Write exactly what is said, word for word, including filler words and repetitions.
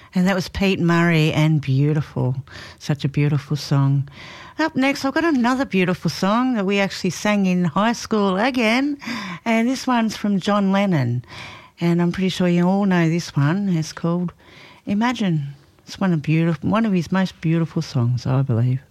And that was Pete Murray and Beautiful. Such a beautiful song. Up next, I've got another beautiful song that we actually sang in high school again. And this one's from John Lennon. And I'm pretty sure you all know this one. It's called Imagine. It's one of beautiful, one of his most beautiful songs, I believe.